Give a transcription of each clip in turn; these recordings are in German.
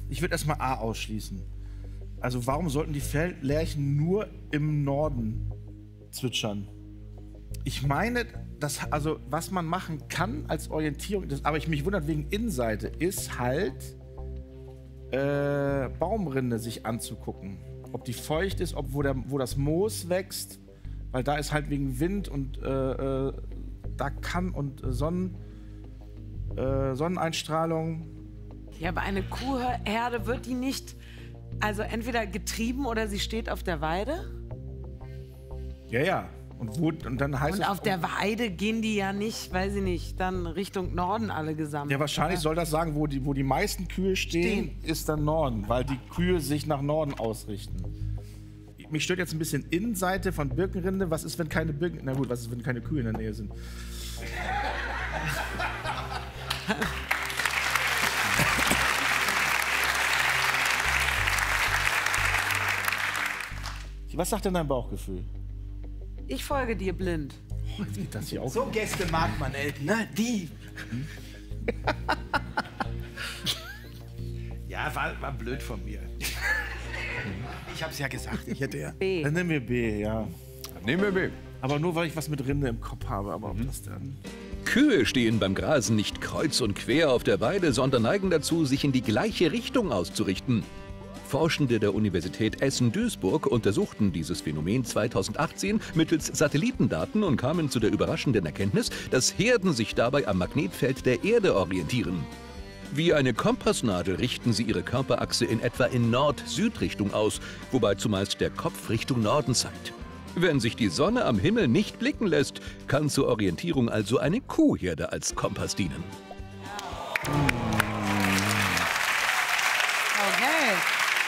Ich würde erstmal A ausschließen. Also warum sollten die Feldlerchen nur im Norden zwitschern? Ich meine, also was man machen kann als Orientierung, aber mich wundert wegen Innenseite, ist halt Baumrinde sich anzugucken. Ob die feucht ist, wo das Moos wächst, weil da ist halt wegen Wind und da kann und Sonneneinstrahlung. Ja, aber eine Kuhherde wird die nicht, also entweder getrieben oder sie steht auf der Weide? Ja. Und dann heißt Und auf der Weide gehen die ja nicht, weiß ich nicht, dann Richtung Norden alle gesamt. Ja, wahrscheinlich soll das sagen, wo die meisten Kühe stehen, ist dann Norden, weil die Kühe sich nach Norden ausrichten. Mich stört jetzt ein bisschen Innenseite von Birkenrinde. Was ist, wenn keine Birken... Na gut, was ist, wenn keine Kühe in der Nähe sind? Was sagt denn dein Bauchgefühl? Ich folge dir blind. Oh, jetzt geht das hier auf. So Gäste mag man, Elton, ne? Die. Ja, war blöd von mir. Ich hab's ja gesagt, ich hätte ja. B. Dann nehmen wir B, ja. Nehmen wir B. Aber nur, weil ich was mit Rinde im Kopf habe. Aber ob das dann... Kühe stehen beim Grasen nicht kreuz und quer auf der Weide, sondern neigen dazu, sich in die gleiche Richtung auszurichten. Forschende der Universität Essen-Duisburg untersuchten dieses Phänomen 2018 mittels Satellitendaten und kamen zu der überraschenden Erkenntnis, dass Herden sich dabei am Magnetfeld der Erde orientieren. Wie eine Kompassnadel richten sie ihre Körperachse in etwa in Nord-Süd-Richtung aus, wobei zumeist der Kopf Richtung Norden zeigt. Wenn sich die Sonne am Himmel nicht blicken lässt, kann zur Orientierung also eine Kuhherde als Kompass dienen. Okay.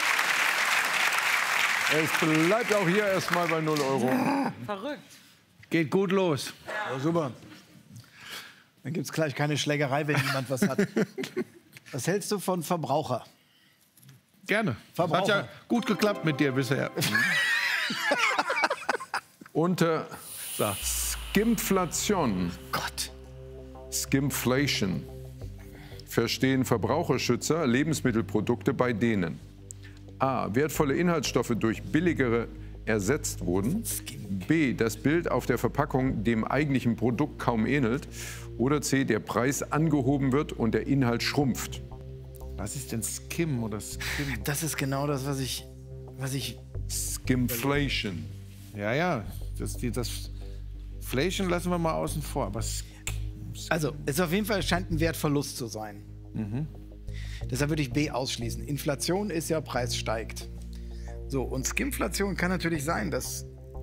Es bleibt auch hier erstmal bei 0 Euro. Verrückt. Geht gut los. Ja, super. Dann gibt's gleich keine Schlägerei, wenn jemand was hat. Was hältst du von Verbraucher? Gerne. Verbraucher. Hat ja gut geklappt mit dir bisher. Unter Skimflation, Gott. Skimflation, verstehen Verbraucherschützer Lebensmittelprodukte, bei denen a. wertvolle Inhaltsstoffe durch billigere ersetzt wurden, b. das Bild auf der Verpackung dem eigentlichen Produkt kaum ähnelt oder c. der Preis angehoben wird und der Inhalt schrumpft. Was ist denn Skim oder Skim? Das ist genau das, was ich Skimflation. Ja. Das Inflation lassen wir mal außen vor. Aber Also, es auf jeden Fall scheint ein Wertverlust zu sein. Deshalb würde ich B ausschließen. Inflation ist ja, Preis steigt. So, und Skimflation kann natürlich sein, dass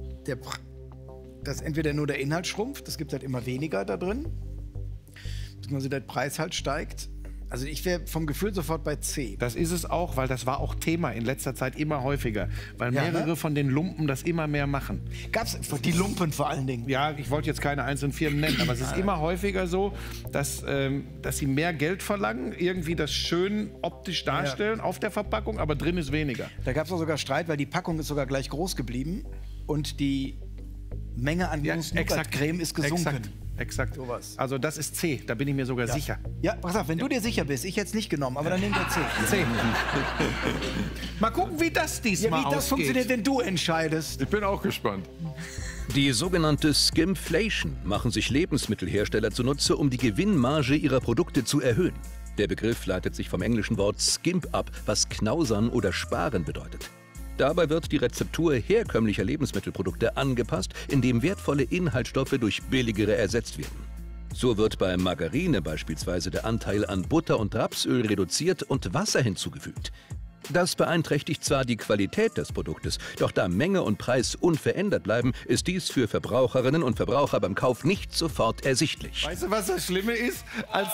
entweder nur der Inhalt schrumpft, es gibt halt immer weniger da drin, beziehungsweise der Preis halt steigt. Also ich wäre vom Gefühl sofort bei C. das ist es auch, weil das war auch Thema in letzter Zeit immer häufiger. Weil Ja, mehrere ne? von den Lumpen das immer mehr machen. Gab's die Lumpen vor allen Dingen? Ja, ich wollte jetzt keine einzelnen Firmen nennen, aber es ist immer häufiger so, dass sie mehr Geld verlangen, irgendwie das schön optisch darstellen auf der Verpackung, aber drin ist weniger. Da gab es auch sogar Streit, weil die Packung ist sogar gleich groß geblieben und die Menge an Nuss-Nougat-Creme ist gesunken. Exakt. Sowas. Also das ist C, da bin ich mir sogar sicher. Ja, pass auf, wenn du dir sicher bist, ich hätte es nicht genommen, aber dann nimm der C. C. Mal gucken, wie das diesmal Ja, wie das funktioniert, wenn du entscheidest. Ich bin auch gespannt. Die sogenannte Skimflation machen sich Lebensmittelhersteller zunutze, um die Gewinnmarge ihrer Produkte zu erhöhen. Der Begriff leitet sich vom englischen Wort skimp ab, was knausern oder sparen bedeutet. Dabei wird die Rezeptur herkömmlicher Lebensmittelprodukte angepasst, indem wertvolle Inhaltsstoffe durch billigere ersetzt werden. So wird bei Margarine beispielsweise der Anteil an Butter und Rapsöl reduziert und Wasser hinzugefügt. Das beeinträchtigt zwar die Qualität des Produktes, doch da Menge und Preis unverändert bleiben, ist dies für Verbraucherinnen und Verbraucher beim Kauf nicht sofort ersichtlich. Weißt du, was das Schlimme ist? Als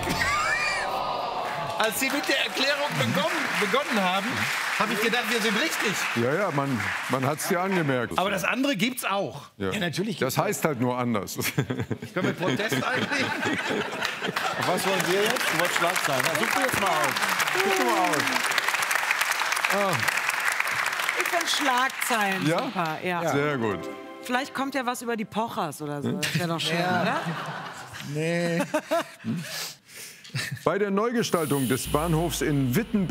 sie mit der Erklärung begonnen haben, habe ich gedacht, wir sind richtig. Ja, man hat es dir angemerkt. Aber das andere gibt's auch. Ja. Ja, natürlich gibt's Das heißt halt nur anders. Können wir Protest eigentlich? Was wollen wir jetzt? Du wolltest Schlagzeilen. Such dir jetzt mal aus. Guck mal aus. Ich finde Schlagzeilen Ja? super. Ja. Sehr gut. Vielleicht kommt ja was über die Pochers oder so. Das wäre doch schön, oder? Nee. Bei der Neugestaltung des Bahnhofs in Wittenberg